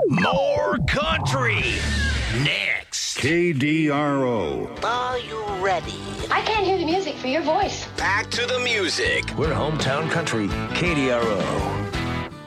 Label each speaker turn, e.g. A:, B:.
A: More country. Next.
B: KDRO.
C: Are you ready?
D: I can't hear the music for your voice.
A: Back to the music. We're hometown country. KDRO.